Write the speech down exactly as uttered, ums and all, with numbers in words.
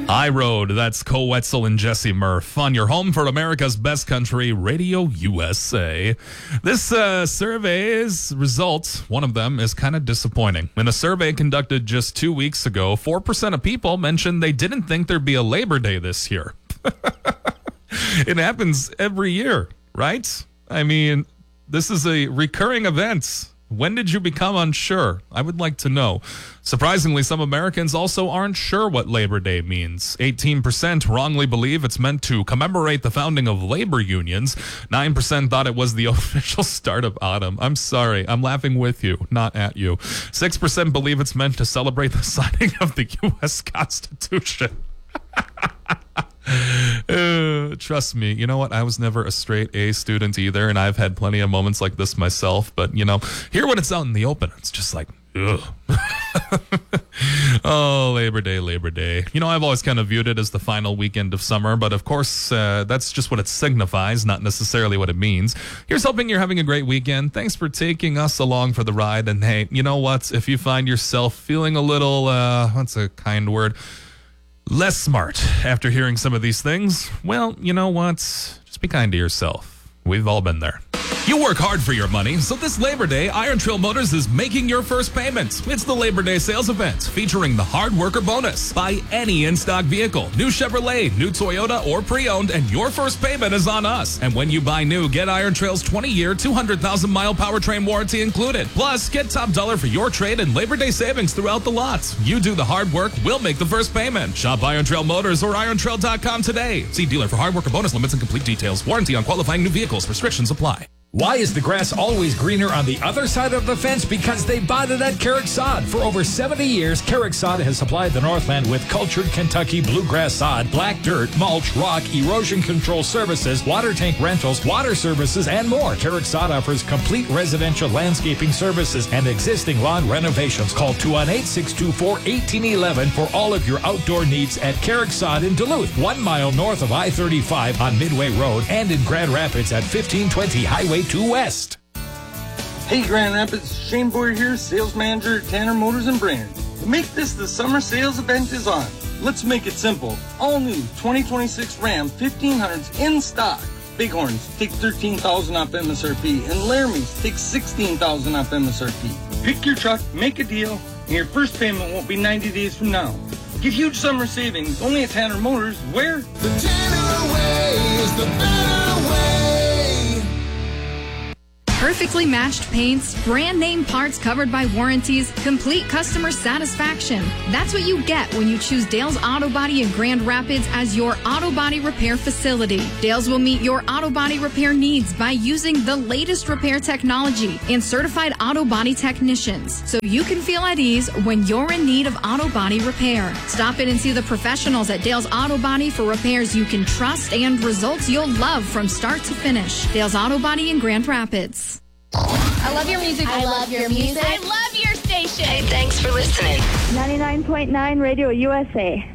I Road, that's Cole Wetzel and Jesse Murph on your home for America's best country, Radio U S A. This uh, survey's results, one of them, is kind of disappointing. In a survey conducted just two weeks ago, four percent of people mentioned they didn't think there'd be a Labor Day this year. It happens every year, right? I mean, this is a recurring event. When did you become unsure? I would like to know. Surprisingly, some Americans also aren't sure what Labor Day means. eighteen percent wrongly believe it's meant to commemorate the founding of labor unions. nine percent thought it was the official start of autumn. I'm sorry. I'm laughing with you, not at you. six percent believe it's meant to celebrate the signing of the U S Constitution. Uh, trust me, you know what? I was never a straight A student either, and I've had plenty of moments like this myself. But, you know, here when it's out in the open, it's just like, ugh. Oh, Labor Day, Labor Day. You know, I've always kind of viewed it as the final weekend of summer, but of course, uh, that's just what it signifies, not necessarily what it means. Here's hoping you're having a great weekend. Thanks for taking us along for the ride. And hey, you know what? If you find yourself feeling a little, uh, what's a kind word? less smart after hearing some of these things, well, you know what? Just be kind to yourself. We've all been there. You work hard for your money, so this Labor Day, Iron Trail Motors is making your first payment. It's the Labor Day sales event featuring the Hard Worker Bonus. Buy any in-stock vehicle, new Chevrolet, new Toyota, or pre-owned, and your first payment is on us. And when you buy new, get Iron Trail's twenty-year, two hundred thousand mile powertrain warranty included. Plus, get top dollar for your trade and Labor Day savings throughout the lots. You do the hard work, we'll make the first payment. Shop Iron Trail Motors or iron trail dot com today. See dealer for Hard Worker Bonus limits and complete details. Warranty on qualifying new vehicles. Restrictions apply. Why is the grass always greener on the other side of the fence? Because they bought it at Carrick Sod. For over seventy years, Carrick Sod has supplied the Northland with cultured Kentucky bluegrass sod, black dirt, mulch, rock, erosion control services, water tank rentals, water services, and more. Carrick Sod offers complete residential landscaping services and existing lawn renovations. Call two one eight, six two four, one eight one one for all of your outdoor needs at Carrick Sod in Duluth, one mile north of I thirty-five on Midway Road, and in Grand Rapids at fifteen twenty Highway two West. Hey Grand Rapids, Shane Boyer here, sales manager at Tanner Motors and Brands. To make this the summer sales event is on. Let's make it simple. All new twenty twenty-six Ram fifteen hundreds in stock. Bighorns take thirteen thousand off M S R P and Laramie's take sixteen thousand off M S R P. Pick your truck, make a deal, and your first payment won't be ninety days from now. Get huge summer savings only at Tanner Motors, where the Tanner way is the better way. Perfectly matched paints, brand name parts covered by warranties, complete customer satisfaction. That's what you get when you choose Dale's Auto Body in Grand Rapids as your auto body repair facility. Dale's will meet your auto body repair needs by using the latest repair technology and certified auto body technicians, so you can feel at ease when you're in need of auto body repair. Stop in and see the professionals at Dale's Auto Body for repairs you can trust and results you'll love from start to finish. Dale's Auto Body in Grand Rapids. I love your music. I love your music. I love your station. Hey, thanks for listening. ninety-nine point nine Radio U S A.